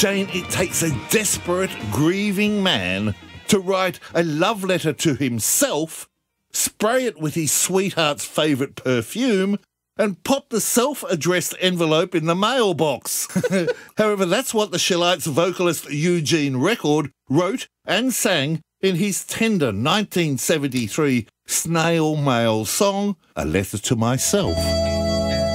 Jane, it takes a desperate, grieving man to write a love letter to himself, spray it with his sweetheart's favourite perfume, and pop the self-addressed envelope in the mailbox. However, that's what the Shillites vocalist Eugene Record wrote and sang in his tender 1973 snail mail song, A Letter to Myself.